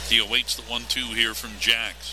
He awaits the 1-2 here from Jax.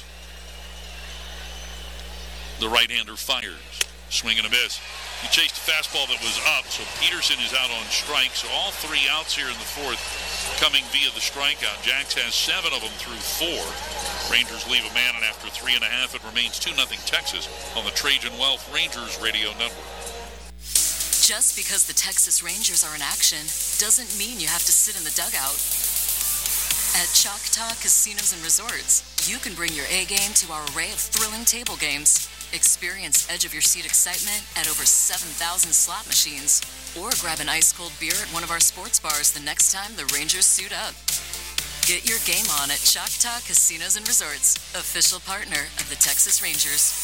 The right-hander fires. Swing and a miss. He chased a fastball that was up, so Peterson is out on strike. So all three outs here in the fourth coming via the strikeout. Jax has 7 of them through 4. Rangers leave a man, and after 3.5, it remains 2-0 Texas on the Trajan Wealth Rangers Radio Network. Just because the Texas Rangers are in action doesn't mean you have to sit in the dugout. At Choctaw Casinos and Resorts, you can bring your A game to our array of thrilling table games. Experience edge-of-your-seat excitement at over 7,000 slot machines. Or grab an ice-cold beer at one of our sports bars the next time the Rangers suit up. Get your game on at Choctaw Casinos and Resorts, official partner of the Texas Rangers.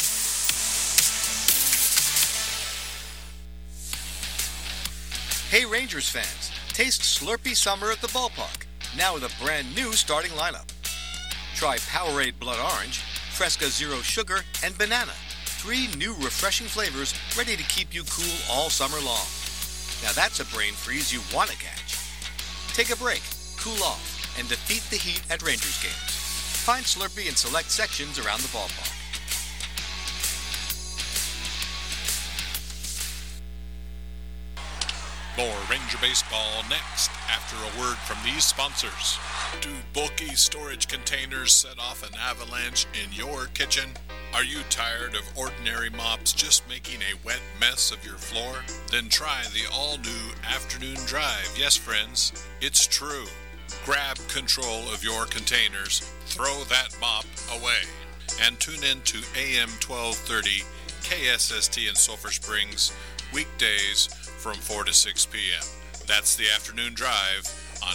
Hey Rangers fans, taste Slurpee Summer at the ballpark, now with a brand new starting lineup. Try Powerade Blood Orange, Fresca Zero Sugar, and Banana. 3 new refreshing flavors ready to keep you cool all summer long. Now that's a brain freeze you want to catch. Take a break, cool off, and defeat the heat at Rangers games. Find Slurpee in select sections around the ballpark. More Ranger Baseball next after a word from these sponsors. Do bulky storage containers set off an avalanche in your kitchen? Are you tired of ordinary mops just making a wet mess of your floor? Then try the all-new Afternoon Drive. Yes, friends, it's true. Grab control of your containers, throw that mop away, and tune in to AM 1230 KSST in Sulphur Springs, weekdays from 4 to 6 p.m. That's the Afternoon Drive on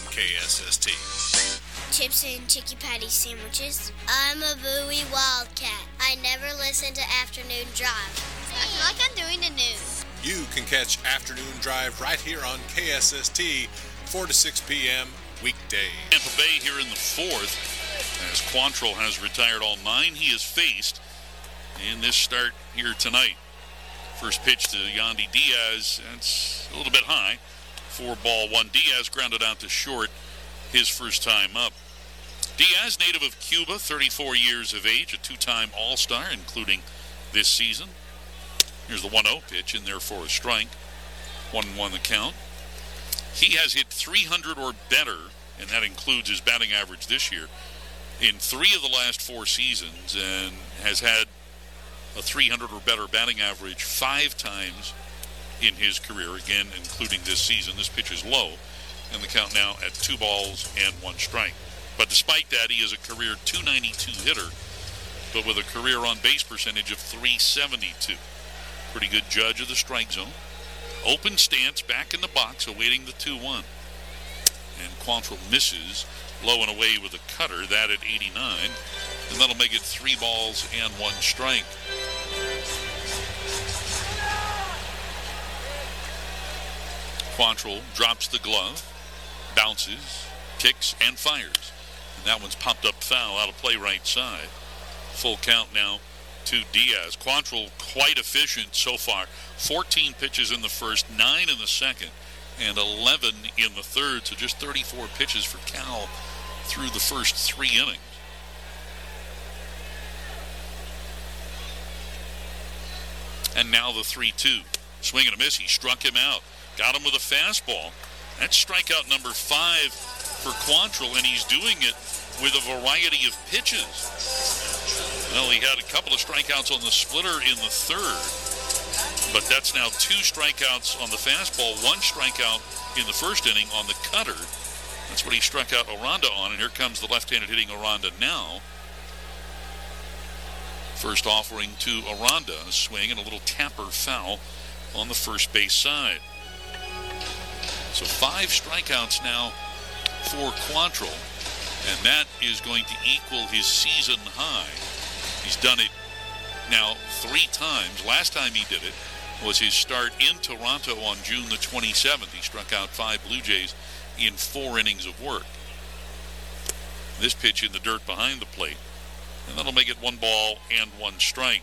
KSST. Chips and Chicky Patty sandwiches. I'm a Bowie Wildcat. I never listen to Afternoon Drive. I feel like I'm doing the news. You can catch Afternoon Drive right here on KSST, 4 to 6 p.m. weekdays. Tampa Bay here in the fourth, as Quantrill has retired all 9 he has faced in this start here tonight. First pitch to Yandy Diaz, that's a little bit high. 4-1. Diaz grounded out to short his first time up. Diaz, native of Cuba, 34 years of age, a 2-time All-Star, including this season. Here's the 1-0 pitch in there for a strike. 1-1 the count. He has hit 300 or better, and that includes his batting average this year, in 3 of the last 4 seasons, and has had a 300 or better batting average 5 times in his career, again, including this season. This pitch is low, and the count now at 2 balls and 1 strike. But despite that, he is a career .292 hitter, but with a career on-base percentage of .372. Pretty good judge of the strike zone. Open stance back in the box, awaiting the 2-1. And Quantrill misses low and away with a cutter, that at 89. And that'll make it 3 balls and 1 strike. Quantrill drops the glove, bounces, kicks, and fires. And that one's popped up foul out of play right side. Full count now to Diaz. Quantrill quite efficient so far. 14 pitches in the first, 9 in the second, and 11 in the third. So just 34 pitches for Cal through the first 3 innings. And now the 3-2. Swing and a miss. He struck him out. Got him with a fastball. That's strikeout number 5 for Quantrill, and he's doing it with a variety of pitches. Well, he had a couple of strikeouts on the splitter in the third, but that's now 2 strikeouts on the fastball, 1 strikeout in the first inning on the cutter. That's what he struck out Aranda on, and here comes the left-handed hitting Aranda now. First offering to Aranda, a swing and a little tapper foul on the first base side. So 5 strikeouts now for Quantrill, and that is going to equal his season high. He's done it now 3 times. Last time he did it was his start in Toronto on June the 27th. He struck out 5 Blue Jays in 4 innings of work. This pitch in the dirt behind the plate, and that'll make it 1 ball and 1 strike.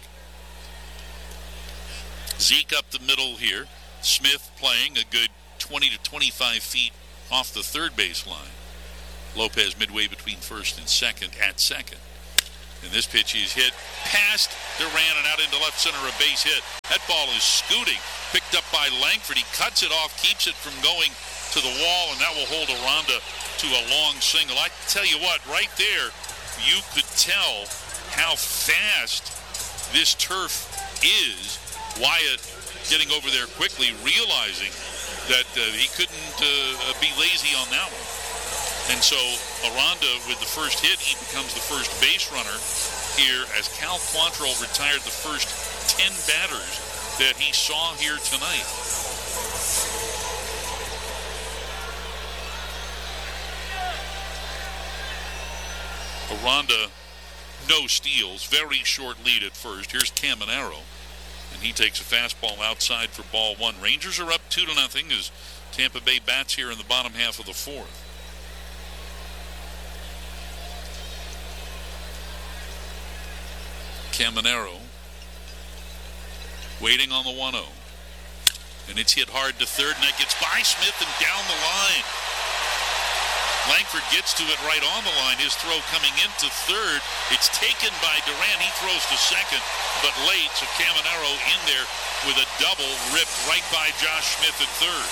Zeke up the middle here. Smith playing a good 20 to 25 feet off the third base line. Lopez midway between first and second at second. And this pitch is hit past Duran and out into left center, a base hit. That ball is scooting, picked up by Langford. He cuts it off, keeps it from going to the wall, and that will hold Aranda to a long single. I tell you what, right there, you could tell how fast this turf is. Wyatt getting over there quickly, realizing that he couldn't be lazy on that one. And so Aranda, with the first hit, he becomes the first base runner here as Cal Quantrill retired the first 10 batters that he saw here tonight. Aranda, no steals, very short lead at first. Here's Caminero, and he takes a fastball outside for ball one. Rangers are up 2-0 as Tampa Bay bats here in the bottom half of the fourth. Caminero waiting on the 1-0. And it's hit hard to third, and that gets by Smith and down the line. Langford gets to it right on the line. His throw coming into third. It's taken by Duran. He throws to second, but late, so Caminero in there with a double ripped right by Josh Smith at third.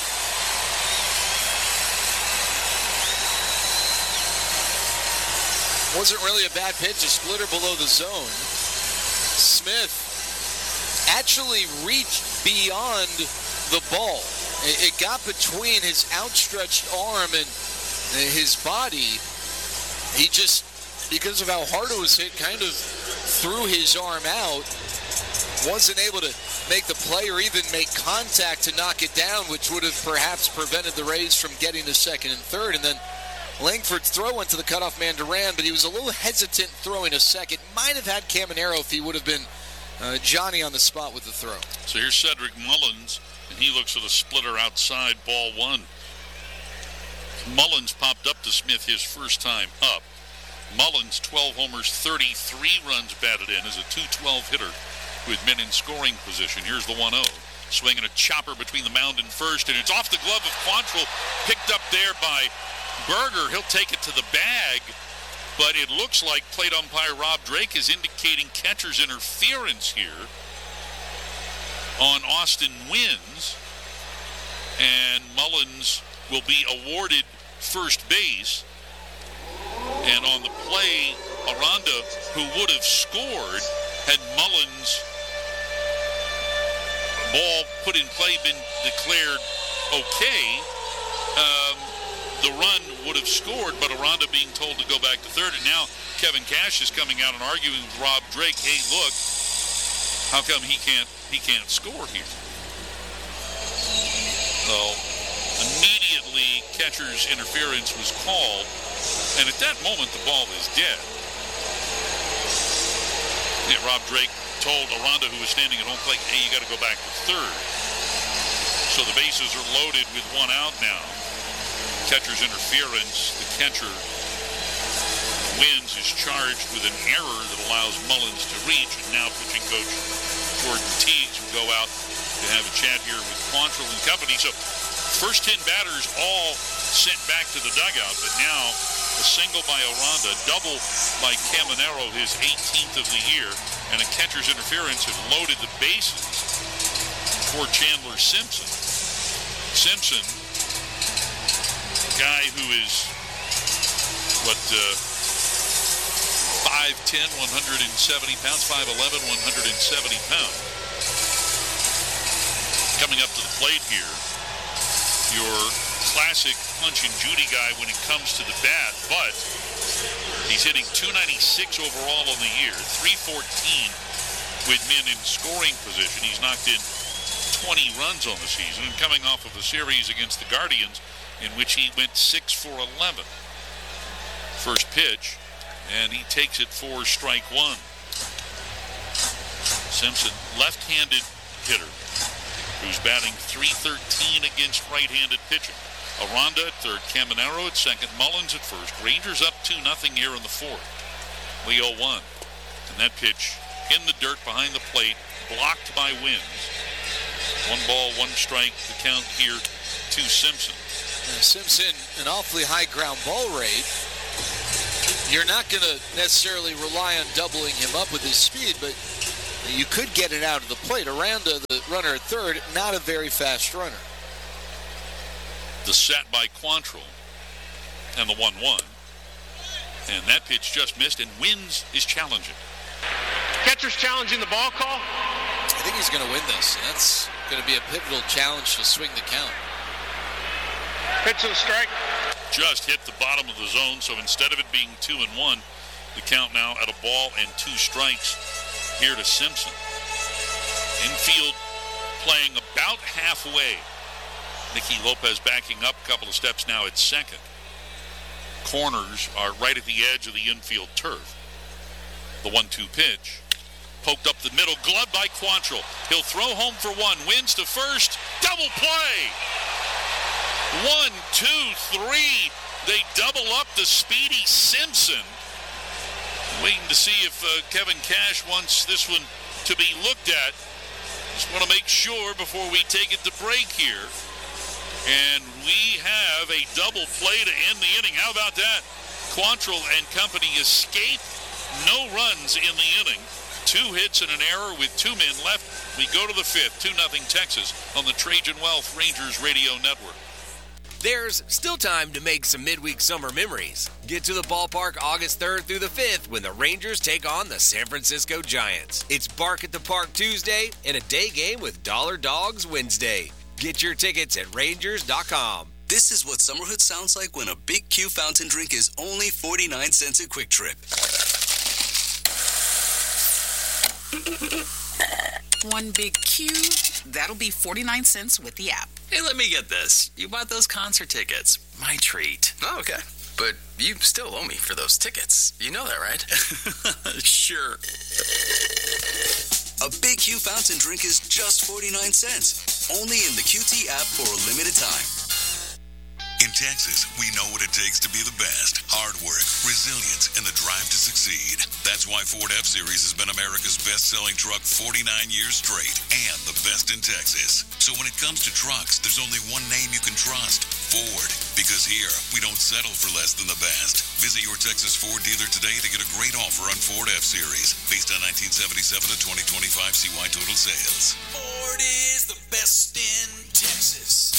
Wasn't really a bad pitch, a splitter below the zone. Smith actually reached beyond the ball. It got between his outstretched arm and his body. He just, because of how hard it was hit, kind of threw his arm out. Wasn't able to make the play or even make contact to knock it down, which would have perhaps prevented the Rays from getting to second and third. And then Langford's throw went to the cutoff man Duran, but he was a little hesitant throwing a second. Might have had Caminero if he would have been Johnny on the spot with the throw. So here's Cedric Mullins, and he looks at a splitter outside, ball one. Mullins popped up to Smith his first time up. Mullins, 12 homers, 33 runs batted in as a .212 hitter with men in scoring position. Here's the 1-0. Swinging a chopper between the mound and first, and it's off the glove of Quantrill, picked up there by Berger. He'll take it to the bag, but it looks like plate umpire Rob Drake is indicating catcher's interference here on Austin Wynns, and Mullins will be awarded first base. And on the play, Aranda, who would have scored had Mullins' ball put in play been declared okay, the run would have scored, but Aranda being told to go back to third. And now Kevin Cash is coming out and arguing with Rob Drake, hey, look, how come he can't score here? So immediately catcher's interference was called, and at that moment the ball is dead. Yeah, Rob Drake told Aranda, who was standing at home plate, hey, you got to go back to third. So the bases are loaded with one out now. Catcher's interference. The catcher Wynns is charged with an error that allows Mullins to reach, and now pitching coach Jordan Teagues will go out to have a chat here with Quantrill and company. So first 10 batters all sent back to the dugout, but now a single by Aranda, double by Caminero, his 18th of the year, and a catcher's interference have loaded the bases for Chandler Simpson. Simpson, a guy who is, 5'10", 170 pounds, 5'11", 170 pounds. Coming up to the plate here, your classic punch and Judy guy when it comes to the bat, but he's hitting .296 overall on the year, .314 with men in scoring position. He's knocked in 20 runs on the season, and coming off of a series against the Guardians in which he went 6 for 11. First pitch, and he takes it for strike one. Simpson, left-handed hitter, who's batting .313 against right-handed pitching. Aranda at third, Caminero at second, Mullins at first. Rangers up 2-0 here in the fourth. Leo 1. And that pitch in the dirt behind the plate, blocked by Wynns. 1 ball, 1 strike, the count here to Simpson. Simpson, an awfully high ground ball rate. You're not going to necessarily rely on doubling him up with his speed, but you could get it out of the plate. Aranda, the runner at third, not a very fast runner. The set by Quantrill and the 1-1. And that pitch just missed, and Wins is challenging. Catcher's challenging the ball call. I think he's going to win this. And that's going to be a pivotal challenge to swing the count. Pitch to the strike. Just hit the bottom of the zone, so instead of it being 2-1, the count now at a ball and 2 strikes here to Simpson. Infield playing about halfway. Nicky Lopez backing up a couple of steps now at second. Corners are right at the edge of the infield turf. The 1-2 pitch. Poked up the middle, gloved by Quantrill. He'll throw home for 1, Wins to first, double play! 1, 2, 3. They double up the speedy Simpson. Waiting to see if Kevin Cash wants this one to be looked at. Just want to make sure before we take it to break here. And we have a double play to end the inning. How about that? Quantrill and company escape. No runs in the inning. 2 hits and an error with 2 men left. We go to the 5th, 2-0 Texas on the Trajan Wealth Rangers Radio Network. There's still time to make some midweek summer memories. Get to the ballpark August 3rd through the 5th when the Rangers take on the San Francisco Giants. It's Bark at the Park Tuesday and a day game with Dollar Dogs Wednesday. Get your tickets at Rangers.com. This is what summerhood sounds like when a Big Q fountain drink is only 49 cents at Quick Trip. One Big Q, that'll be 49 cents with the app. Hey, let me get this. You bought those concert tickets. My treat. Oh, okay. But you still owe me for those tickets. You know that, right? Sure. A Big Q fountain drink is just 49 cents. Only in the QT app for a limited time. In Texas, we know what it takes to be the best. Hard work, resilience, and the drive to succeed. That's why Ford F-Series has been America's best-selling truck 49 years straight and the best in Texas. So when it comes to trucks, there's only one name you can trust, Ford. Because here, we don't settle for less than the best. Visit your Texas Ford dealer today to get a great offer on Ford F-Series. Based on 1977 to 2025 CY total sales. Ford is the best in Texas.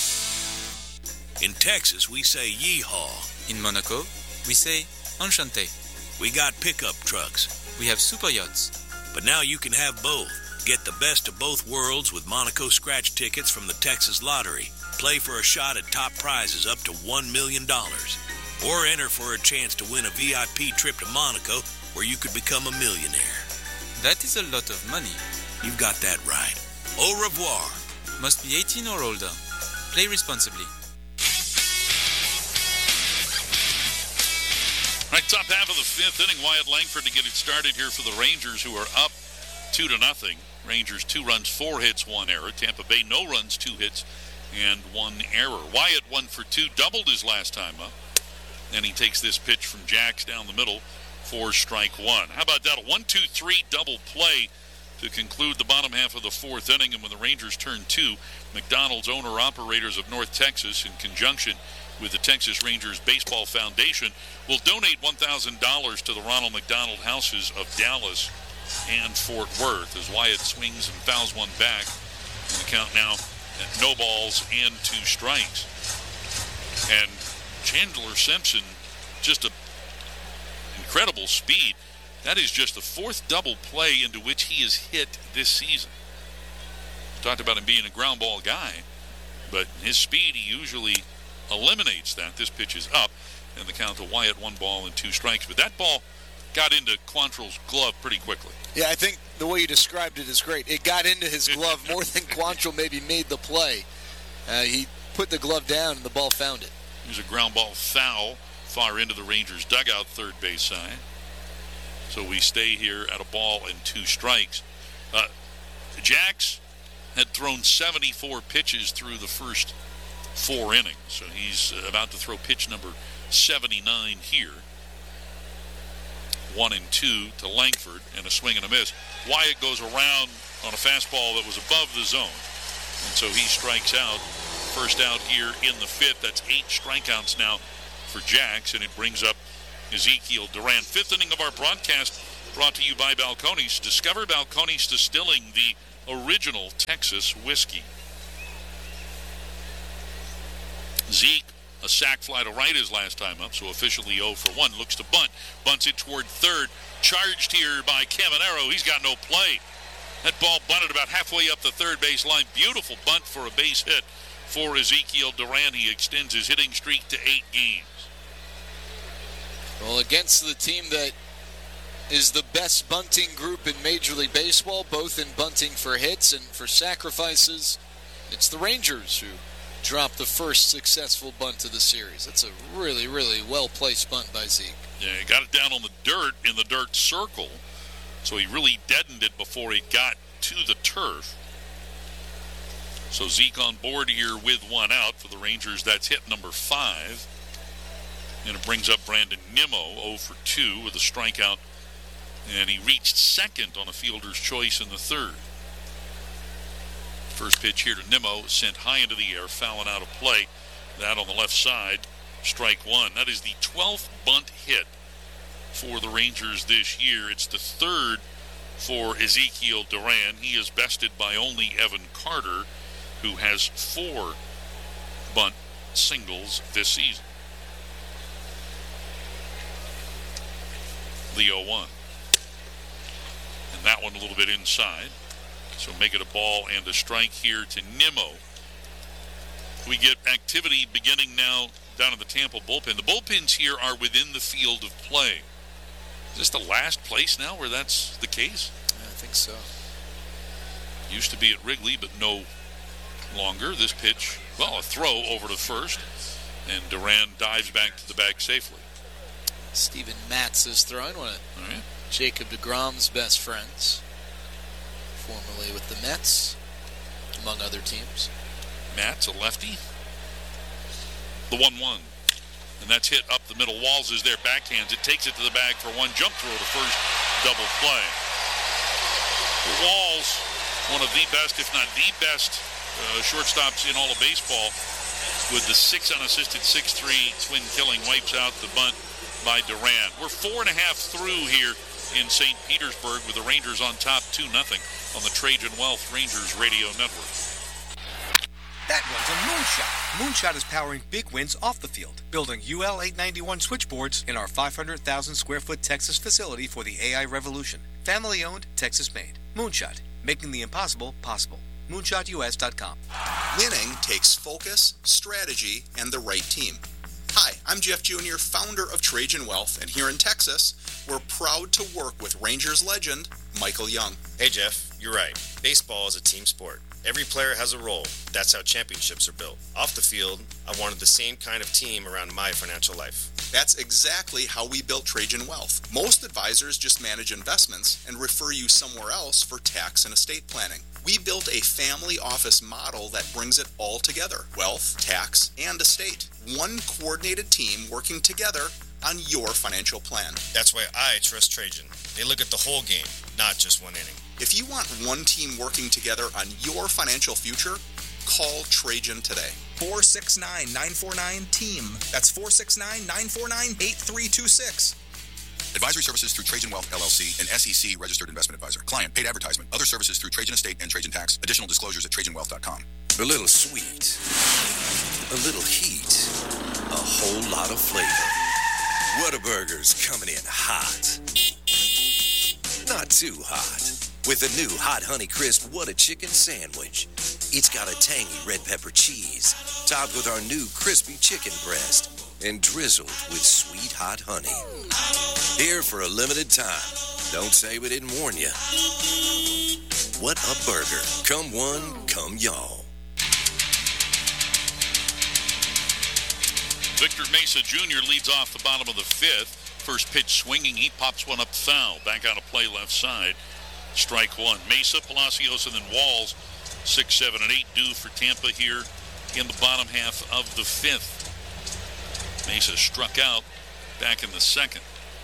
In Texas, we say yeehaw. In Monaco, we say enchanté. We got pickup trucks. We have super yachts. But now you can have both. Get the best of both worlds with Monaco scratch tickets from the Texas Lottery. Play for a shot at top prizes up to $1 million. Or enter for a chance to win a VIP trip to Monaco where you could become a millionaire. That is a lot of money. You've got that right. Au revoir. Must be 18 or older. Play responsibly. All right, top half of the 5th inning. Wyatt Langford to get it started here for the Rangers, who are up 2-0. Rangers 2 runs, 4 hits, 1 error. Tampa Bay no runs, 2 hits, and 1 error. Wyatt 1 for 2, doubled his last time up. Then he takes this pitch from Jax down the middle for strike 1. How about that? A 1-2-3 double play to conclude the bottom half of the 4th inning. And when the Rangers turn 2, McDonald's owner-operators of North Texas, in conjunction with the Texas Rangers Baseball Foundation, will donate $1,000 to the Ronald McDonald Houses of Dallas and Fort Worth, as Wyatt swings and fouls one back. And the count now at no balls and 2 strikes. And Chandler Simpson, just an incredible speed. That is just the 4th double play into which he has hit this season. We talked about him being a ground ball guy, but his speed, he usually eliminates that. This pitch is up, and the count to Wyatt, 1 ball and 2 strikes. But that ball got into Quantrill's glove pretty quickly. Yeah, I think the way you described it is great. It got into his glove more than Quantrill maybe made the play. He put the glove down, and the ball found it. There's a ground ball foul far into the Rangers' dugout, third base side. So we stay here at a ball and 2 strikes. Jax had thrown 74 pitches through the first 4 innings. So he's about to throw pitch number 79 here. 1 and 2 to Langford, and a swing and a miss. Wyatt goes around on a fastball that was above the zone, and so he strikes out. First out here in the 5th. That's 8 strikeouts now for Jax, and it brings up Ezekiel Duran. Fifth inning of our broadcast brought to you by Balcones. Discover Balcones Distilling, the original Texas whiskey. Zeke, a sac fly to right his last time up, so officially 0 for 1. Looks to bunt. Bunts it toward third. Charged here by Caminero. He's got no play. That ball bunted about halfway up the third base line. Beautiful bunt for a base hit for Ezekiel Duran. He extends his hitting streak to 8 games. Well, against the team that is the best bunting group in Major League Baseball, both in bunting for hits and for sacrifices, it's the Rangers who dropped the first successful bunt of the series. That's a really, really well-placed bunt by Zeke. Yeah, he got it down on the dirt in the dirt circle, so he really deadened it before he got to the turf. So Zeke on board here with 1 out for the Rangers. That's hit number 5. And it brings up Brandon Nimmo, 0 for 2 with a strikeout. And he reached second on a fielder's choice in the third. First pitch here to Nimmo, sent high into the air, fouling out of play. That on the left side, strike 1. That is the 12th bunt hit for the Rangers this year. It's the third for Ezekiel Duran. He is bested by only Evan Carter, who has 4 bunt singles this season. The 0-1. And that one a little bit inside. So make it a ball and a strike here to Nimmo. We get activity beginning now down at the Tampa bullpen. The bullpens here are within the field of play. Is this the last place now where that's the case? Yeah, I think so. Used to be at Wrigley, but no longer. This pitch, well, a throw over to first, and Duran dives back to the bag safely. Steven Matz is throwing, one of Jacob deGrom's best friends, formerly with the Mets, among other teams. Matz, a lefty. The 1-1. And that's hit up the middle. Walls is there, backhands. It takes it to the bag for one. Jump throw to first, double play. Walls, one of the best, if not the best, shortstops in all of baseball, with the 6 unassisted 6-3 twin killing, wipes out the bunt by Duran. We're 4.5 through here in St. Petersburg with the Rangers on top 2-0 on the Trajan Wealth Rangers Radio Network. That one's a Moonshot. Moonshot is powering big wins off the field, building UL 891 switchboards in our 500,000 square foot Texas facility for the AI revolution. Family owned, Texas made. Moonshot, making the impossible possible. MoonshotUS.com. Winning takes focus, strategy, and the right team. Hi, I'm Jeff Jr., founder of Trajan Wealth, and here in Texas, we're proud to work with Rangers legend Michael Young. Hey Jeff, you're right. Baseball is a team sport. Every player has a role. That's how championships are built. Off the field, I wanted the same kind of team around my financial life. That's exactly how we built Trajan Wealth. Most advisors just manage investments and refer you somewhere else for tax and estate planning. We built a family office model that brings it all together: wealth, tax, and estate. One coordinated team working together on your financial plan. That's why I trust Trajan. They look at the whole game, not just one inning. If you want one team working together on your financial future, call Trajan today. 469-949-TEAM. That's 469-949-8326. Advisory services through Trajan Wealth, LLC, an SEC registered investment advisor. Client paid advertisement. Other services through Trajan Estate and Trajan Tax. Additional disclosures at TrajanWealth.com. A little sweet, a little heat, a whole lot of flavor. Whataburger's coming in hot. Not too hot. With a new Hot Honey Crisp Whata Chicken Sandwich. It's got a tangy red pepper cheese, topped with our new crispy chicken breast, and drizzled with sweet hot honey. Here for a limited time. Don't say we didn't warn you. What a burger. Come one, come y'all. Victor Mesa Jr. leads off the bottom of the 5th. First pitch swinging. He pops one up foul. Back out of play left side. Strike 1. Mesa, Palacios, and then Walls. 6, 7, and 8 due for Tampa here in the bottom half of the 5th. Mesa struck out back in the 2nd.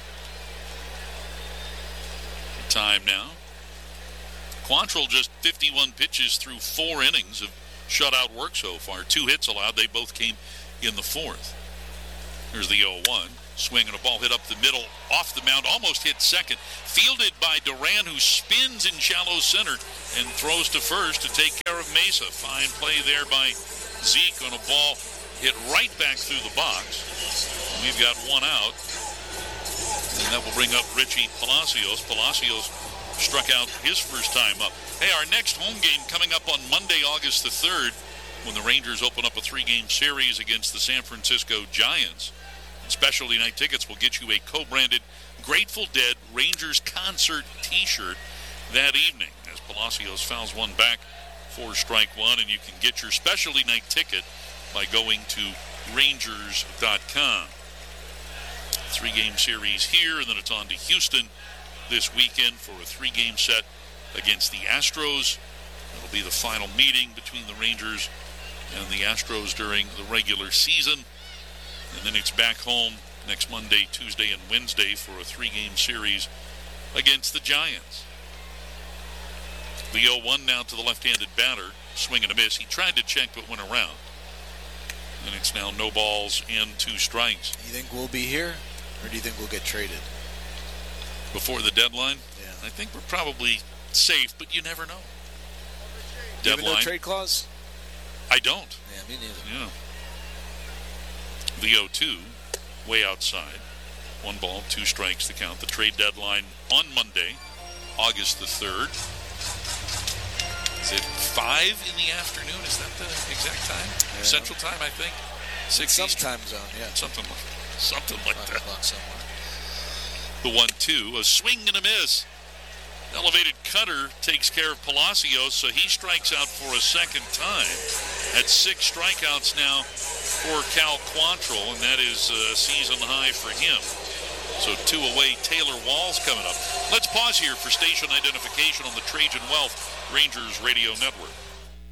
Time now. Quantrill just 51 pitches through 4 innings of shutout work so far. 2 hits allowed. They both came in the 4th. Here's the 0-1. Swing and a ball hit up the middle, off the mound, almost hit second. Fielded by Duran, who spins in shallow center and throws to first to take care of Mesa. Fine play there by Zeke on a ball hit right back through the box. We've got one out. And that will bring up Richie Palacios. Palacios struck out his first time up. Hey, our next home game coming up on Monday, August the 3rd, when the Rangers open up a 3-game series against the San Francisco Giants. Specialty night tickets will get you a co-branded Grateful Dead Rangers concert t-shirt that evening. As Palacios fouls one back for strike one, and you can get your specialty night ticket by going to Rangers.com. 3-game series here, and then it's on to Houston this weekend for a 3-game set against the Astros. It'll be the final meeting between the Rangers and the Astros during the regular season. And then it's back home next Monday, Tuesday, and Wednesday for a 3-game series against the Giants. The 0-1 now to the left-handed batter. Swing and a miss. He tried to check but went around. And it's now no balls and 2 strikes. You think we'll be here, or do you think we'll get traded? Before the deadline? Yeah. I think we're probably safe, but you never know. Do you have a no trade clause? I don't. Yeah, me neither. Yeah. The 0-2, way outside. 1 ball, 2 strikes to count. The trade deadline on Monday, August the 3rd. Is it 5 in the afternoon? Is that the exact time? Yeah. Central time, I think. 6 some time zone, yeah. Something like 5 that. o'clock somewhere. The 1-2, a swing and a miss. Elevated cutter takes care of Palacios, so he strikes out for a second time. At 6 strikeouts now for Cal Quantrill, and that is a season high for him. So 2 away, Taylor Walls coming up. Let's pause here for station identification on the Trajan Wealth Rangers Radio Network.